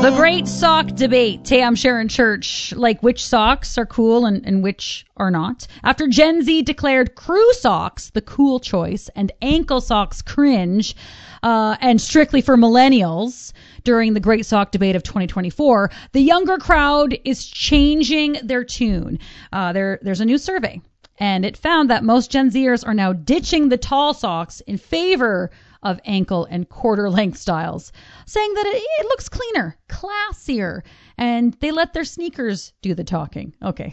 The great sock debate. Hey, I'm Sharon Church. Like, which socks are cool and which are not? After Gen Z declared crew socks the cool choice and ankle socks cringe, and strictly for millennials during the great sock debate of 2024, the younger crowd is changing their tune. There's a new survey, and it found that most Gen Zers are now ditching the tall socks in favor of ankle and quarter length styles, saying that it looks cleaner, classier, and they let their sneakers do the talking. Okay.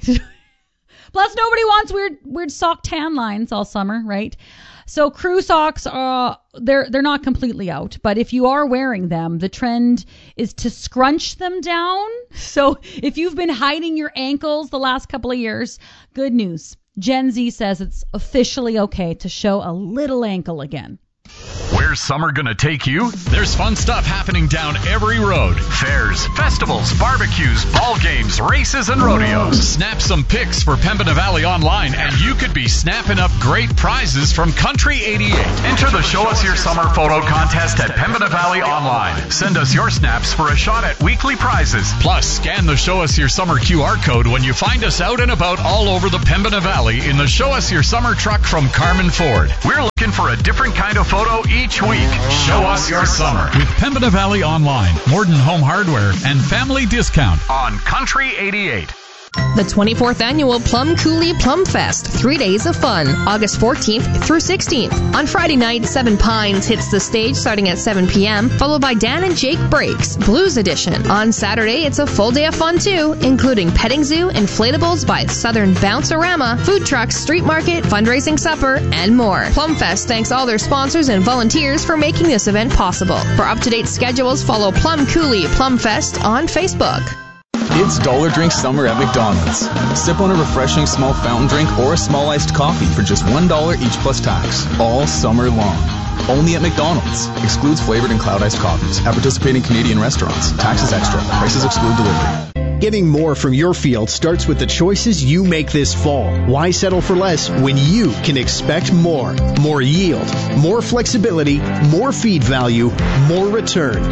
Plus, nobody wants weird sock tan lines all summer, right? So crew socks they're not completely out, but if you are wearing them, the trend is to scrunch them down. So if you've been hiding your ankles the last couple of years, good news. Gen Z says it's officially okay to show a little ankle again. Where's summer gonna take you? There's fun stuff happening down every road. Fairs, festivals, barbecues, ball games, races, and rodeos. Snap some pics for Pembina Valley Online, and you could be snapping up great prizes from Country 88. Enter the Show Us Your Summer photo contest at Pembina Valley Online. Send us your snaps for a shot at weekly prizes. Plus, scan the Show Us Your Summer QR code when you find us out and about all over the Pembina Valley in the Show Us Your Summer truck from Carmen Ford. We're looking for a different kind of photo each week. Show us your summer with Pembina Valley Online, Morden Home Hardware, and Family Discount on Country 88. The 24th annual Plum Coulee Plum Fest. 3 days of fun, August 14th through 16th. On Friday night, Seven Pines hits the stage starting at 7 p.m., followed by Dan and Jake Breaks, Blues Edition. On Saturday, it's a full day of fun too, including petting zoo, inflatables by Southern Bounce-A-Rama, food trucks, street market, fundraising supper, and more. Plum Fest thanks all their sponsors and volunteers for making this event possible. For up-to-date schedules, follow Plum Coulee Plum Fest on Facebook. It's Dollar Drink Summer at McDonald's. Sip on a refreshing small fountain drink or a small iced coffee for just $1 each plus tax, all summer long. Only at McDonald's. Excludes flavored and cloud iced coffees. At participating Canadian restaurants. Taxes extra. Prices exclude delivery. Getting more from your field starts with the choices you make this fall. Why settle for less when you can expect more? More yield, more flexibility, more feed value, more return.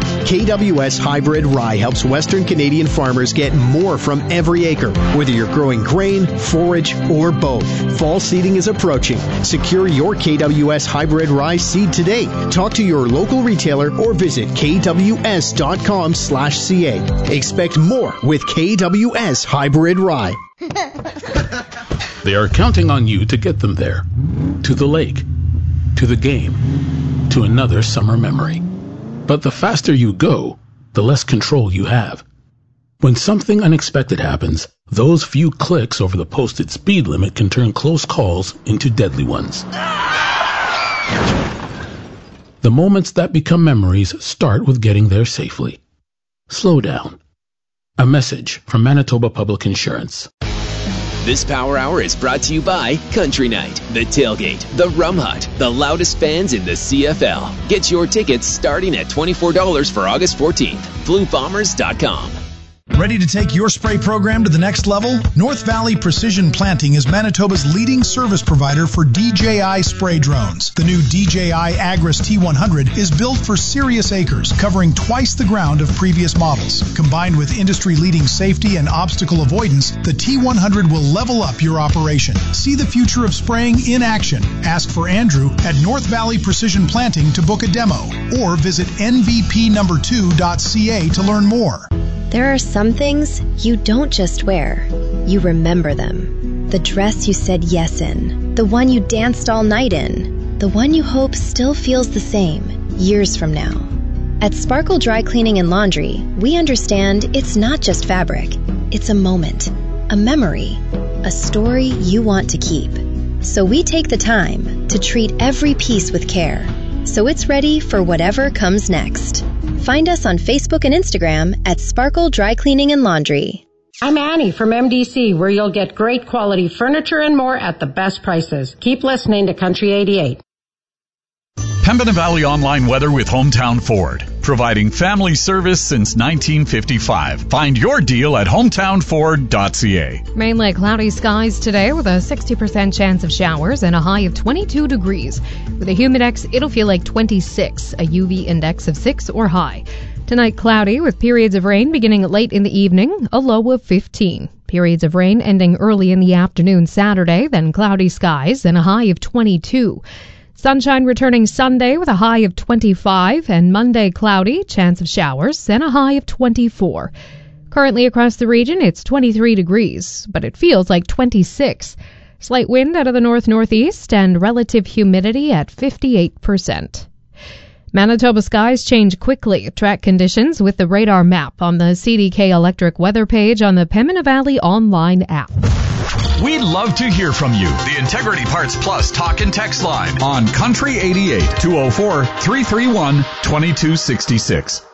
KWS Hybrid Rye helps Western Canadian farmers get more from every acre, whether you're growing grain, forage, or both. Fall seeding is approaching. Secure your KWS Hybrid Rye seed today. Talk to your local retailer or visit kws.com/ca. Expect more with KWS Hybrid Rye. They are counting on you to get them there. To the lake. To the game. To another summer memory. But the faster you go, the less control you have. When something unexpected happens, those few clicks over the posted speed limit can turn close calls into deadly ones. The moments that become memories start with getting there safely. Slow down. A message from Manitoba Public Insurance. This Power Hour is brought to you by Country Night, The Tailgate, The Rum Hut, the loudest fans in the CFL. Get your tickets starting at $24 for August 14th. BlueBombers.com. Ready to take your spray program to the next level? North Valley Precision Planting is Manitoba's leading service provider for DJI spray drones. The new DJI Agris T100 is built for serious acres, covering twice the ground of previous models. Combined with industry-leading safety and obstacle avoidance, the T100 will level up your operation. See the future of spraying in action. Ask for Andrew at North Valley Precision Planting to book a demo, or visit nvp2.ca to learn more. There are some things you don't just wear, you remember them. The dress you said yes in, the one you danced all night in, the one you hope still feels the same years from now. At Sparkle Dry Cleaning and Laundry, we understand it's not just fabric, it's a moment, a memory, a story you want to keep. So we take the time to treat every piece with care, so it's ready for whatever comes next. Find us on Facebook and Instagram at Sparkle Dry Cleaning and Laundry. I'm Annie from MDC, where you'll get great quality furniture and more at the best prices. Keep listening to Country 88. Pembina Valley Online weather with Hometown Ford. Providing family service since 1955. Find your deal at hometownford.ca. Mainly cloudy skies today with a 60% chance of showers and a high of 22 degrees. With a humidex, it'll feel like 26, a UV index of 6 or high. Tonight, cloudy with periods of rain beginning late in the evening, a low of 15. Periods of rain ending early in the afternoon Saturday, then cloudy skies and a high of 22. Sunshine returning Sunday with a high of 25, and Monday cloudy, chance of showers, and a high of 24. Currently across the region, it's 23 degrees, but it feels like 26. Slight wind out of the north-northeast and relative humidity at 58%. Manitoba skies change quickly. Track conditions with the radar map on the CDK Electric weather page on the Pembina Valley online app. We'd love to hear from you. The Integrity Parts Plus talk and text line on Country 88 204 331 2266.